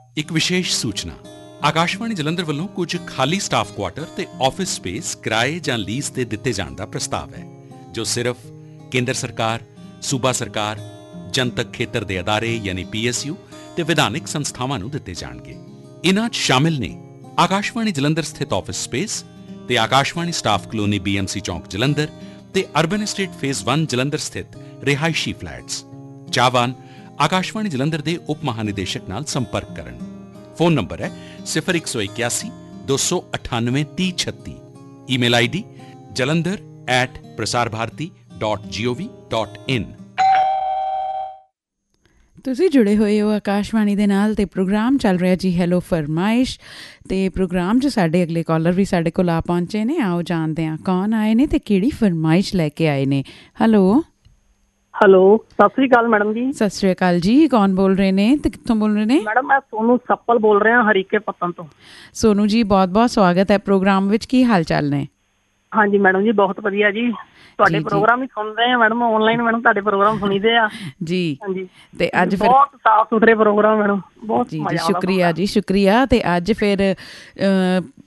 ਇੱਕ ਵਿਸ਼ੇਸ਼ ਸੂਚਨਾ ਆਕਾਸ਼ਵਾਣੀ ਜਲੰਧਰ ਵੱਲੋਂ ਕੁਝ ਖਾਲੀ ਸਟਾਫ ਕੁਆਟਰ ਤੇ ਆਫਿਸ ਸਪੇਸ ਕਿਰਾਏ ਜਾਂ ਲੀਜ਼ ਤੇ ਦਿੱਤੇ ਜਾਣ ਦਾ ਪ੍ਰਸਤਾਵ ਹੈ ਜੋ ਸਿਰਫ ਕੇਂਦਰ ਸਰਕਾਰ, ਸੂਬਾ ਸਰਕਾਰ, ਜਨਤਕ ਖੇਤਰ ਦੇ ਅਦਾਰੇ ਯਾਨੀ PSU ਤੇ ਵਿਧਾਨਿਕ ਸੰਸਥਾਵਾਂ ਨੂੰ ਦਿੱਤੇ ਜਾਣਗੇ। ਇਨ੍ਹਾਂ 'ਚ ਸ਼ਾਮਿਲ ਨੇ ਆਕਾਸ਼ਵਾਣੀ ਜਲੰਧਰ ਸਥਿਤ ਆਫਿਸ ਸਪੇਸ ਤੇ ਆਕਾਸ਼ਵਾਣੀ ਸਟਾਫ ਕਲੋਨੀ BMC ਚੌਂਕ ਜਲੰਧਰ ਤੇ ਅਰਬਨ ਐਸਟੇਟ ਫੇਜ਼ 1 ਜਲੰਧਰ ਸਥਿਤ ਰਿਹਾਇਸ਼ੀ ਫਲੈਟਸ। ਚਾਹਵਾਨ ਆਕਾਸ਼ਵਾਣੀ ਜਲੰਧਰ ਦੇ ਉਪ ਮਹਾਨਿਦੇਸ਼ਕ ਨਾਲ ਸੰਪਰਕ ਕਰਨ। ਫੋਨ ਨੰਬਰ ਹੈ 0181 298 3036। Email ID jalandhar@prasarbharati.gov.in। ਤੁਸੀਂ ਜੁੜੇ ਹੋਏ ਹੋ ਆਕਾਸ਼ਵਾਣੀ ਦੇ ਨਾਲ ਤੇ ਪ੍ਰੋਗਰਾਮ ਚੱਲ ਰਿਹਾ ਜੀ ਹੈਲੋ ਫਰਮਾਇਸ਼ ਤੇ ਪ੍ਰੋਗਰਾਮ 'ਚ ਸਾਡੇ ਅਗਲੇ ਕਾਲਰ ਵੀ ਸਾਡੇ ਕੋਲ ਆ ਪਹੁੰਚੇ ਨੇ। ਆਓ ਜਾਣਦੇ ਹਾਂ ਕੌਣ ਆਏ ਨੇ ਤੇ ਕਿਹੜੀ ਫਰਮਾਇਸ਼ ਲੈ ਕੇ ਆਏ ਨੇ। ਹੈਲੋ ਸਤਿ ਸ੍ਰੀ ਅਕਾਲ ਮੈਡਮ ਜੀ। ਸਤਿ ਸ੍ਰੀ ਅਕਾਲ ਜੀ, ਕੌਣ ਬੋਲ ਰਹੇ ਨੇ ਤੇ ਕਿੱਥੋਂ ਬੋਲ ਰਹੇ ਨੇ? ਮੈਡਮ ਮੈਂ ਸੋਨੂ ਸੱਪਲ ਬੋਲ ਰਿਹਾ ਹਰੀਕੇ ਪੱਤਨ ਤੋਂ। ਸੋਨੂ ਜੀ ਬਹੁਤ ਬਹੁਤ ਸਵਾਗਤ ਹੈ ਪ੍ਰੋਗਰਾਮ ਵਿੱਚ। ਕੀ ਹਾਲ ਚਾਲ ਨੇ? ਹਾਂਜੀ ਮੈਡਮ ਜੀ ਬਹੁਤ ਵਧੀਆ ਜੀ, ਤੁਹਾਡੇ ਪ੍ਰੋਗਰਾਮ ਹੀ ਸੁਣਦੇ ਆ ਮੈਡਮ, ਆਨਲਾਈਨ ਮੈਡਮ ਤੁਹਾਡੇ ਪ੍ਰੋਗਰਾਮ ਸੁਣੀਦੇ ਆ ਜੀ। ਹਾਂਜੀ ਤੇ ਅੱਜ ਫਿਰ ਬਹੁਤ ਸਾਫ ਸੁਥਰੇ ਪ੍ਰੋਗਰਾਮ ਮੈਡਮ, ਬਹੁਤ ਮਜ਼ਾ ਆਉਂਦਾ। ਸ਼ੁਕਰੀਆ ਜੀ, ਸ਼ੁਕਰੀਆ। ਤੇ ਅੱਜ ਫਿਰ